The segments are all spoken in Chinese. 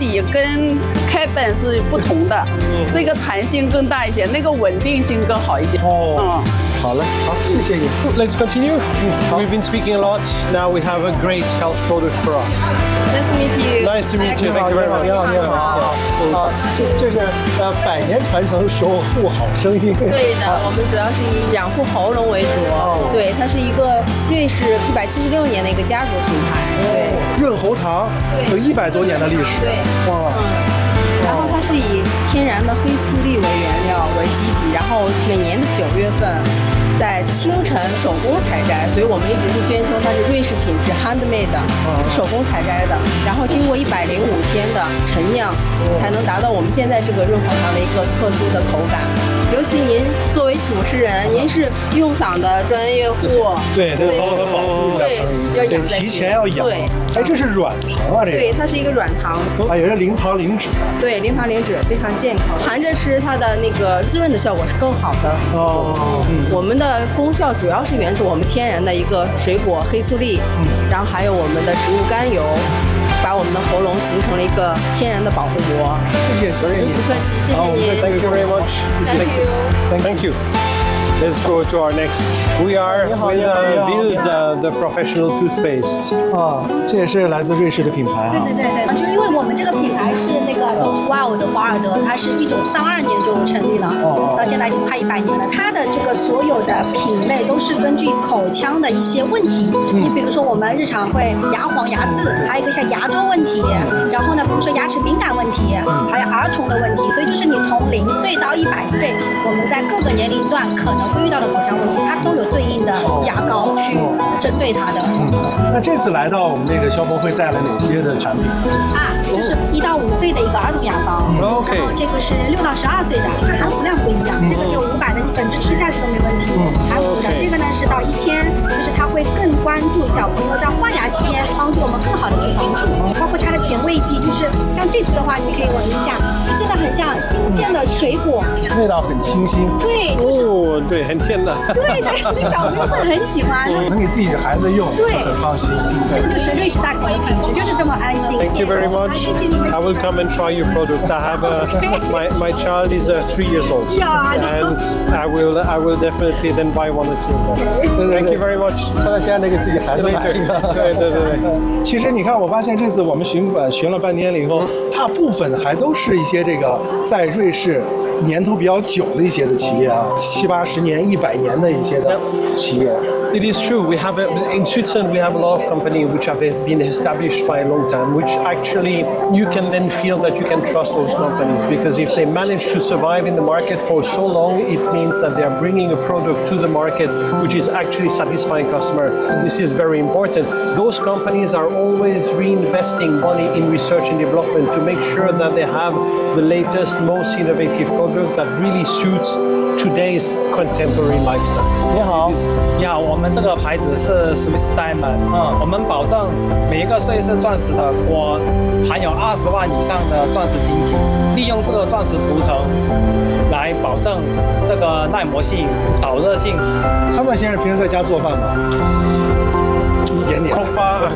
底跟开本是不同的，这个弹性更大一些，那个稳定性更好一些。 好嘞，好，谢谢你。 Let's continue. We've been speaking a lot. Now we have a great health product for us. Nice to meet you. Nice to meet you. Thank you very much. 你好，你好。啊，这是百年传承守护好声音。 对的，我们主要是以养护喉咙为主。对，它是一个瑞士176年的一个家族品牌。对， 润喉糖有100多年的历史。 对， 哇。 然后它是以天然的黑醋栗为原料为基底，然后每年的9月份在清晨手工采摘，所以我们一直是宣称它是瑞士品质 handmade 的手工采摘的，然后经过105天的陈酿，才能达到我们现在这个润喉糖的一个特殊的口感。尤其您作为主持人，您是用嗓的专业户， 对，好好保护， 对，要养在提前要养。 对， 哎，这是软糖啊，这个。 对，它是一个软糖。 啊，也是零糖零脂。 对，零糖零脂，非常健康，含着吃它的那个滋润的效果是更好的。我们的功效主要是源自我们天然的一个水果黑醋栗，然后还有我们的植物甘油，把我们的喉咙形成了一个天然的保护膜。 谢谢你， 不客气，谢谢你。 Thank you very much. Thank you. Thank you. Let's go to our next. We are with Build the professional toothpaste. 啊，这也是来自瑞士的品牌啊。 对，就因为我们这个品牌是那个 Dr. Wild 的华尔德，它是1932年就成立了，到现在已经快100年了。它的这个所有的品类都是根据口腔的一些问题，你比如说我们日常会牙黄、牙渍，还有一个像牙周问题，然后呢，比如说牙齿敏感问题，还有儿童的问题，所以就是你从0岁到100岁，我们在各个年龄段可能会遇到的口腔问题，它都有对应的牙膏去针对它的。 那这次来到我们这个消博会带来哪些的产品？ 就是1到5岁的一个儿童牙膏，然后这个是6到12岁的，它含服量不一样，这个就500的，你整只吃下去都没问题。含服的这个呢是到1000，就是它会更关注小朋友在换牙期间，帮助我们更好的去防蛀，包括它的甜味剂，就是像这支的话，你可以闻一下，就真的很像新鲜的水果， 味道很清新。 对， 对，很甜的。 对，小朋友会很喜欢， 能给自己的孩子用， 对， 很放心。 这个就是瑞士大口的品质，就是这么安心。 Thank you very much. I will come and try your product. I have my child is 3 years old, and I will definitely then buy 1 or 2. Thank you very much. 蔡先生给自己孩子买一个。 对。 其实你看，我发现这次我们巡馆巡了半天了以后，大部分还都是一些这个在瑞士年头比较久的一些的企业啊，70、80年、100年的一些的企业。 It is true. In Switzerland we have a lot of companies which have been established by a long time, which actually you can then feel that you can trust those companies, because if they manage to survive in the market for so long, it means that they are bringing a product to the market which is actually satisfying customer. This is very important. Those companies are always reinvesting money in research and development to make sure that they have the latest, most innovative product that really suits today's contemporary lifestyle. 你好， 你好，我们这个牌子是 Swiss Diamond，我们保证每一个瑞士钻石的锅含有20万以上的钻石晶体，利用这个钻石涂层来保证这个耐磨性、导热性。 参赞先生平时在家做饭吗？一点点。好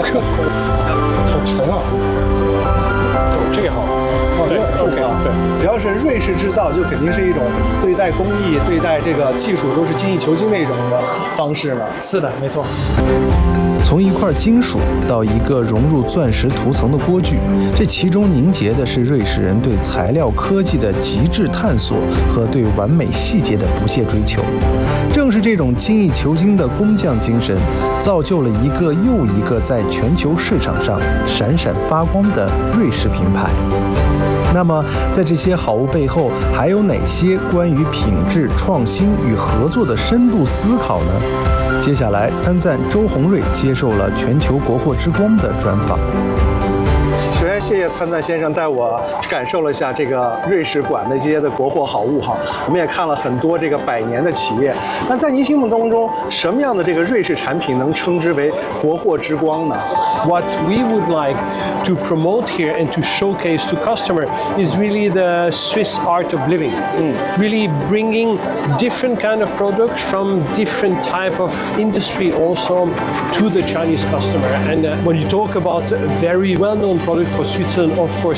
沉啊！ 这个好。对， 只要是瑞士制造，就肯定是一种对待工艺、对待这个技术都是精益求精的一种的方式了。 是的，没错。 从一块金属到一个融入钻石涂层的锅具，这其中凝结的是瑞士人对材料科技的极致探索和对完美细节的不懈追求。正是这种精益求精的工匠精神，造就了一个又一个在全球市场上闪闪发光的瑞士品牌。那么，在这些好物背后，还有哪些关于品质、创新与合作的深度思考呢？接下来，参赞周鸿瑞接受了全球国货之光的专访。 首先，谢谢参赞先生带我感受了一下这个瑞士馆的这些的国货好物哈。我们也看了很多这个100年的企业。那在您心目当中，什么样的这个瑞士产品能称之为国货之光呢 ？What we would like to promote here and to showcase to customer is really the Swiss art of living. Really bringing different kind of products from different type of industry also to the Chinese customer. And when you talk about a very well-known product for Switzerland, of course,